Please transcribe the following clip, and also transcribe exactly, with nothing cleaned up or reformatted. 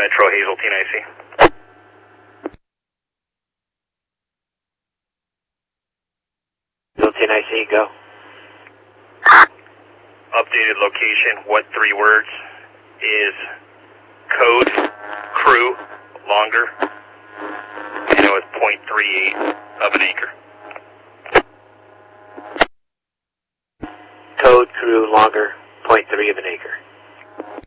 Metro Hazeltine I C. Hazeltine I C, go. Updated location, what three words is code, crew, longer, and it was point three eight of an acre.